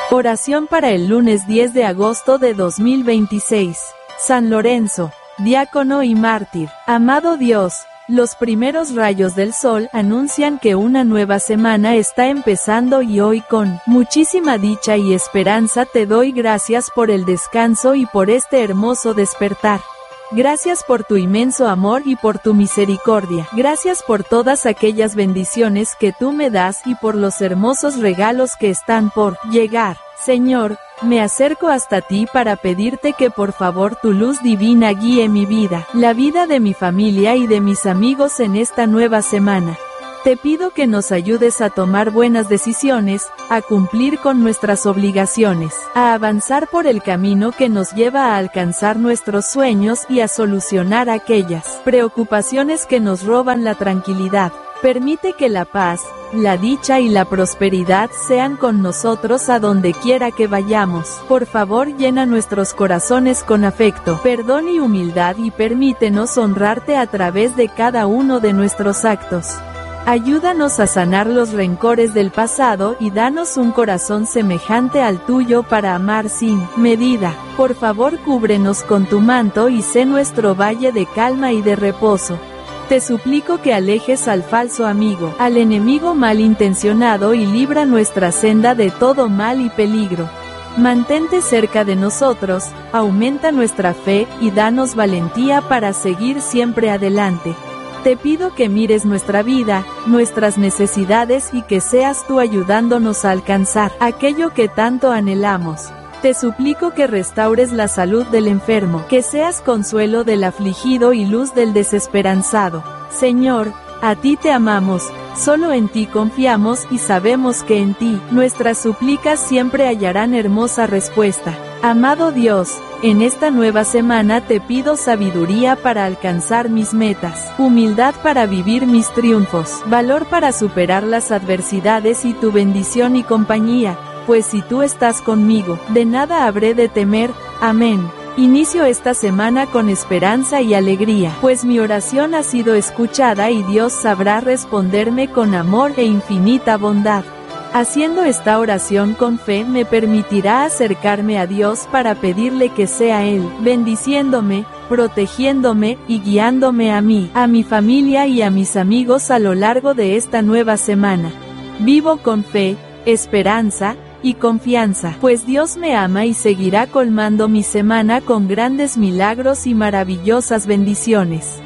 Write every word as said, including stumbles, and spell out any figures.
Oración para el lunes diez de agosto de dos mil veintiséis. San Lorenzo, diácono y mártir. Amado Dios, los primeros rayos del sol anuncian que una nueva semana está empezando y hoy con muchísima dicha y esperanza te doy gracias por el descanso y por este hermoso despertar. Gracias por tu inmenso amor y por tu misericordia. Gracias por todas aquellas bendiciones que tú me das y por los hermosos regalos que están por llegar. Señor, me acerco hasta ti para pedirte que por favor tu luz divina guíe mi vida, la vida de mi familia y de mis amigos en esta nueva semana. Te pido que nos ayudes a tomar buenas decisiones, a cumplir con nuestras obligaciones, a avanzar por el camino que nos lleva a alcanzar nuestros sueños y a solucionar aquellas preocupaciones que nos roban la tranquilidad. Permite que la paz, la dicha y la prosperidad sean con nosotros a donde quiera que vayamos. Por favor, llena nuestros corazones con afecto, perdón y humildad y permítenos honrarte a través de cada uno de nuestros actos. Ayúdanos a sanar los rencores del pasado y danos un corazón semejante al tuyo para amar sin medida. Por favor, cúbrenos con tu manto y sé nuestro valle de calma y de reposo. Te suplico que alejes al falso amigo, al enemigo malintencionado y libra nuestra senda de todo mal y peligro. Mantente cerca de nosotros, aumenta nuestra fe y danos valentía para seguir siempre adelante. Te pido que mires nuestra vida, nuestras necesidades y que seas tú ayudándonos a alcanzar aquello que tanto anhelamos. Te suplico que restaures la salud del enfermo, que seas consuelo del afligido y luz del desesperanzado. Señor, a ti te amamos, solo en ti confiamos y sabemos que en ti, nuestras súplicas siempre hallarán hermosa respuesta. Amado Dios, en esta nueva semana te pido sabiduría para alcanzar mis metas, humildad para vivir mis triunfos, valor para superar las adversidades y tu bendición y compañía, pues si tú estás conmigo, de nada habré de temer. Amén. Inicio esta semana con esperanza y alegría, pues mi oración ha sido escuchada y Dios sabrá responderme con amor e infinita bondad. Haciendo esta oración con fe me permitirá acercarme a Dios para pedirle que sea Él, bendiciéndome, protegiéndome y guiándome a mí, a mi familia y a mis amigos a lo largo de esta nueva semana. Vivo con fe, esperanza y confianza, pues Dios me ama y seguirá colmando mi semana con grandes milagros y maravillosas bendiciones.